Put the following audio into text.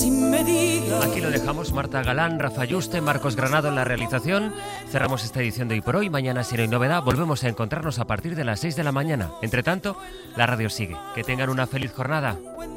sin medida. Aquí lo dejamos, Marta Galán, Rafa Yuste, Marcos Granado en la realización. Cerramos esta edición de Hoy por Hoy. Mañana, si no hay novedad, volvemos a encontrarnos a partir de las 6 de la mañana. Entre tanto, la radio sigue. Que tengan una feliz jornada.